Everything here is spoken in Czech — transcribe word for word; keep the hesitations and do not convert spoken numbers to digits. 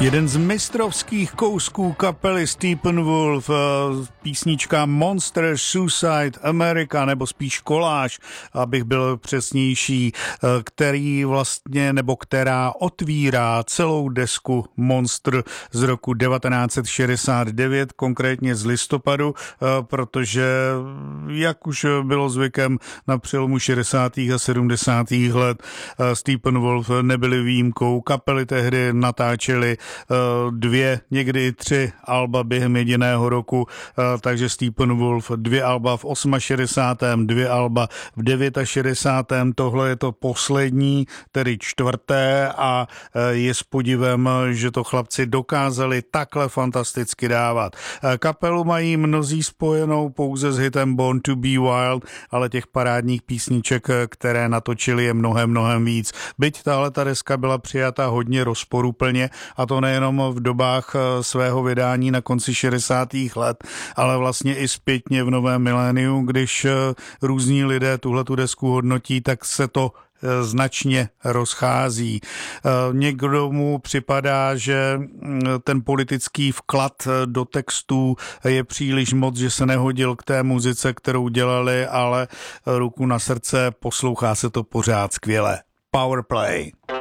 Jeden z mistrovských kousků kapely Steppenwolf, písnička Monster Suicide America, nebo spíš koláž, abych byl přesnější, který vlastně, nebo která otvírá celou desku Monster z roku devatenáct set šedesát devět, konkrétně z listopadu, protože, jak už bylo zvykem na přelomu šedesátých a sedmdesátých let, Steppenwolf nebyli výjimkou. Kapely tehdy natáčely dvě, někdy i tři alba během jediného roku, takže Steppenwolf dvě alba v šedesátém osmém, dvě alba v šedesátém devátém Tohle je to poslední, tedy čtvrté, a je s podivem, že to chlapci dokázali takhle fantasticky dávat. Kapelu mají mnozí spojenou pouze s hitem Born to be Wild, ale těch parádních písniček, které natočili, je mnohem, mnohem víc. Byť tahle ta deska byla přijata hodně rozporuplně, a to nejenom v dobách svého vydání na konci šedesátých let, ale vlastně i zpětně v novém miléniu, když různí lidé tuhletu desku hodnotí, tak se to značně rozchází. Někdo mu připadá, že ten politický vklad do textů je příliš moc, že se nehodil k té muzice, kterou dělali, ale ruku na srdce, poslouchá se to pořád skvěle. Powerplay.